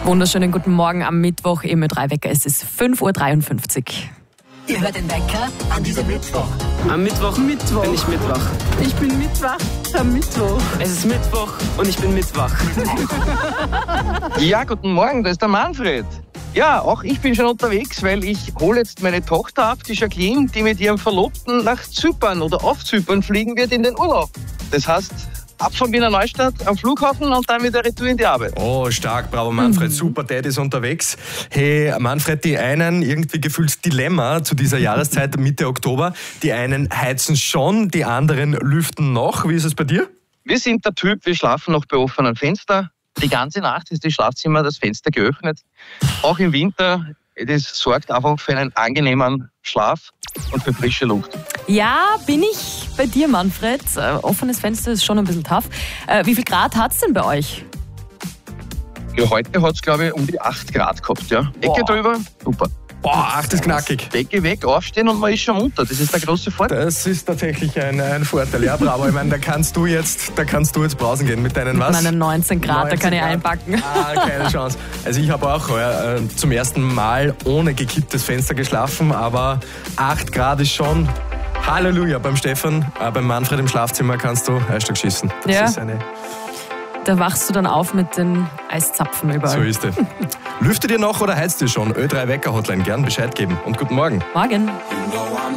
Wunderschönen guten Morgen am Mittwoch im Ö3-Wecker. Es ist 5.53 Uhr. Ihr hört den Wecker an diesem Mittwoch. Am Mittwoch bin ich Mittwoch. Ich bin Mittwoch am Mittwoch. Es ist Mittwoch und ich bin Mittwoch. Ja, guten Morgen, da ist der Manfred. Ja, auch ich bin schon unterwegs, weil ich hole jetzt meine Tochter ab, die Jacqueline, die mit ihrem Verlobten nach Zypern oder auf Zypern fliegen wird in den Urlaub. Das heißt, ab von Wiener Neustadt am Flughafen und dann wieder retour in die Arbeit. Oh, stark, bravo Manfred, super, Dad ist unterwegs. Hey Manfred, die einen irgendwie gefühlt Dilemma zu dieser Jahreszeit Mitte Oktober. Die einen heizen schon, die anderen lüften noch. Wie ist es bei dir? Wir sind der Typ, wir schlafen noch bei offenem Fenster. Die ganze Nacht ist das Schlafzimmer, das Fenster geöffnet. Auch im Winter, das sorgt einfach für einen angenehmen Schlaf und für frische Luft. Ja, bin ich bei dir, Manfred. Offenes Fenster ist schon ein bisschen tough. Wie viel Grad hat es denn bei euch? Ja, heute hat es, glaube ich, um die 8 Grad gehabt. Ja. Decke drüber, super. Boah, 8 ist knackig. Decke weg, aufstehen und man ist schon munter. Das ist der große Vorteil. Das ist tatsächlich ein Vorteil. Ja, bravo. Ich meine, da kannst du jetzt brausen gehen mit deinen was? Meine 19 Grad, 19 da kann ich einpacken. Keine Chance. Also ich habe auch zum ersten Mal ohne gekipptes Fenster geschlafen, aber 8 Grad ist schon Halleluja. Beim Stefan, beim Manfred im Schlafzimmer kannst du Eisstock schießen. Das ist Da wachst du dann auf mit den Eiszapfen überall. So ist es. Lüftet ihr noch oder heizt ihr schon? Ö3 Wecker Hotline, gern Bescheid geben und guten Morgen. Morgen.